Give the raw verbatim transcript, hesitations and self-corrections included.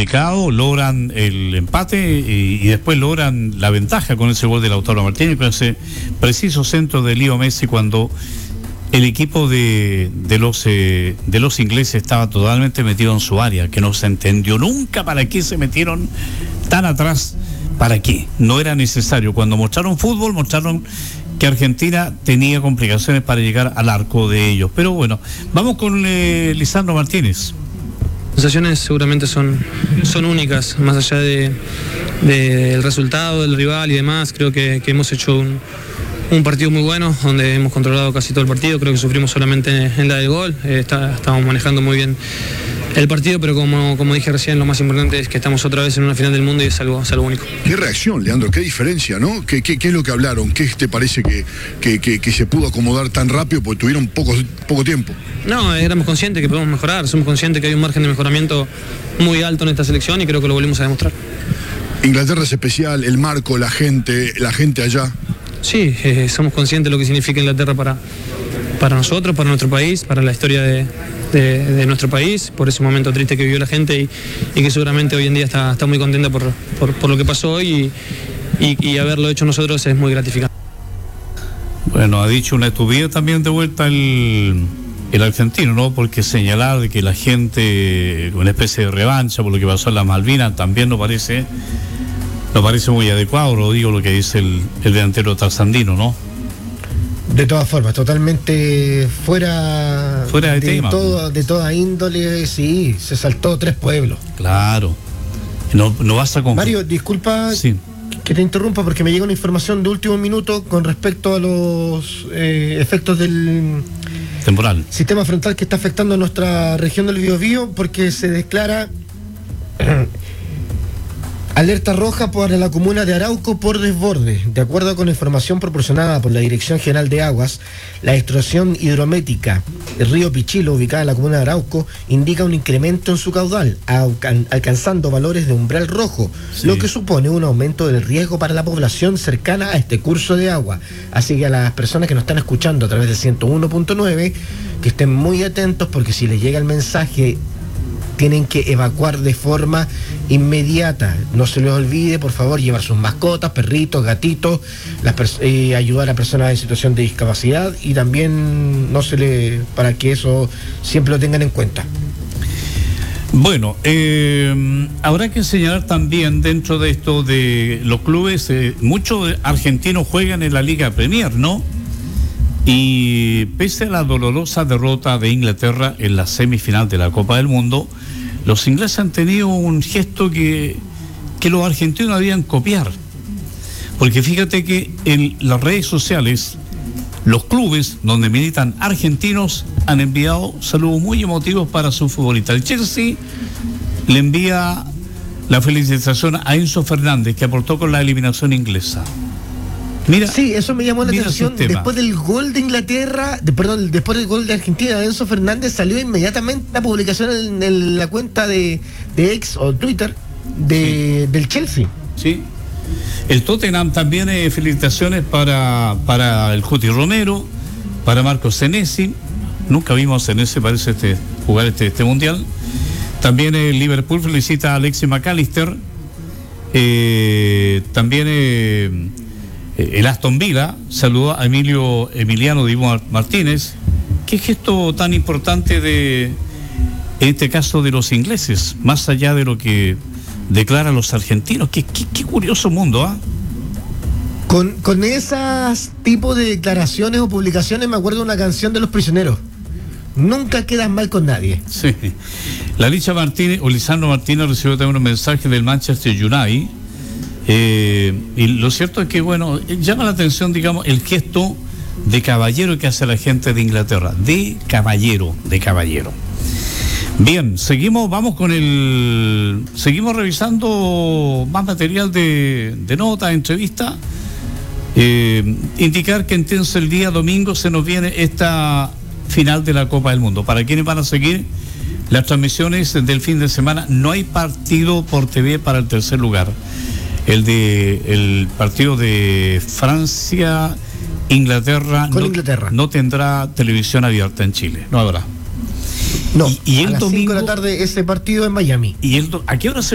complicado, logran el empate y, y después logran la ventaja con ese gol de Lautaro Martínez, con ese preciso centro de Leo Messi cuando el equipo de, de, los, eh, de los ingleses estaba totalmente metido en su área, que no se entendió nunca para qué se metieron tan atrás, para qué, no era necesario. Cuando mostraron fútbol, mostraron que Argentina tenía complicaciones para llegar al arco de ellos. Pero bueno, vamos con eh, Lisandro Martínez. Las sensaciones seguramente son, son únicas, más allá de, de, del resultado del rival y demás. Creo que, que hemos hecho un, un partido muy bueno, donde hemos controlado casi todo el partido. Creo que sufrimos solamente en la del gol. Eh, está, estamos manejando muy bien el partido, pero como, como dije recién, lo más importante es que estamos otra vez en una final del mundo y es algo, es algo único. Qué reacción, Leandro, qué diferencia, ¿no? ¿Qué, qué, qué es lo que hablaron? ¿Qué te parece que, que, que, que se pudo acomodar tan rápido porque tuvieron poco, poco tiempo? No, éramos conscientes que podemos mejorar, somos conscientes que hay un margen de mejoramiento muy alto en esta selección y creo que lo volvimos a demostrar. Inglaterra es especial, el marco, la gente, la gente allá. Sí, eh, somos conscientes de lo que significa Inglaterra para, para nosotros, para nuestro país, para la historia de... De, de nuestro país, por ese momento triste que vivió la gente y, y que seguramente hoy en día está, está muy contenta por, por, por lo que pasó hoy y, y, y haberlo hecho nosotros es muy gratificante. Bueno, ha dicho una estupidez también de vuelta el, el argentino, ¿no? Porque señalar de que la gente, una especie de revancha por lo que pasó en las Malvinas, también no parece, no parece muy adecuado, lo digo lo que dice el, el delantero trasandino, ¿no? De todas formas, totalmente fuera, fuera de, de tema. Todo, de toda índole, sí, se saltó tres pueblos. Claro. No, no vas a con... Mario, disculpa sí. que te interrumpa porque me llega una información de último minuto con respecto a los eh, efectos del temporal, sistema frontal que está afectando a nuestra región del Biobío, porque se declara alerta roja para la comuna de Arauco por desborde. De acuerdo con la información proporcionada por la Dirección General de Aguas, la extracción hidrométrica del río Pichilo, ubicada en la comuna de Arauco, indica un incremento en su caudal, alcanzando valores de umbral rojo, sí. Lo que supone un aumento del riesgo para la población cercana a este curso de agua. Así que a las personas que nos están escuchando a través de ciento uno punto nueve, que estén muy atentos, porque si les llega el mensaje tienen que evacuar de forma inmediata. No se les olvide, por favor, llevar sus mascotas, perritos, gatitos, las eh, ayudar a personas en situación de discapacidad y también no se le, para que eso siempre lo tengan en cuenta. Bueno, eh, habrá que señalar también dentro de esto de los clubes, eh, muchos argentinos juegan en la Liga Premier, ¿no? Y pese a la dolorosa derrota de Inglaterra en la semifinal de la Copa del Mundo, los ingleses han tenido un gesto que, que los argentinos debían copiar. Porque fíjate que en las redes sociales, los clubes donde militan argentinos han enviado saludos muy emotivos para su futbolista. El Chelsea le envía la felicitación a Enzo Fernández, que aportó con la eliminación inglesa. Mira, sí, eso me llamó la atención. Después del gol de Inglaterra, de, perdón, después del gol de Argentina, Enzo Fernández salió inmediatamente la publicación en, en la cuenta de, de X o Twitter de, sí. del Chelsea. Sí. El Tottenham también, eh, felicitaciones para, para el Cuti Romero, para Marco Senesi. Nunca vimos a Senesi, parece, este, jugar este, este mundial. También el Liverpool felicita a Alexis McAllister. Eh, también eh, el Aston Villa saludó a Emilio Emiliano Dibu Martínez. ¿Qué gesto tan importante de, en este caso, de los ingleses, más allá de lo que declaran los argentinos? Qué, qué, qué curioso mundo, ¿ah? ¿eh? Con, con esos tipos de declaraciones o publicaciones me acuerdo de una canción de Los Prisioneros. Nunca quedas mal con nadie. Sí. La Licha Martínez, o Lisandro Martínez, recibió también un mensaje del Manchester United. Eh, y lo cierto es que, bueno, llama la atención, digamos, el gesto de caballero que hace la gente de Inglaterra. De caballero, de caballero. Bien, seguimos, vamos con el... Seguimos revisando más material de, de nota, entrevista. Eh, indicar que entonces el día domingo se nos viene esta final de la Copa del Mundo. Para quienes van a seguir las transmisiones del fin de semana, no hay partido por T V para el tercer lugar. El de el partido de Francia, Inglaterra, con no, Inglaterra no tendrá televisión abierta en Chile, no habrá. No, y, y el a las domingo cinco de la tarde ese partido en Miami. ¿Y el, a qué hora se